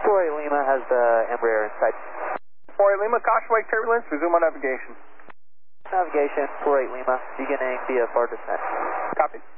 48 Lima has the Embraer in sight. 48 Lima, caution wake turbulence, resume on navigation. Navigation, 48 Lima, beginning VFR descent. Copy.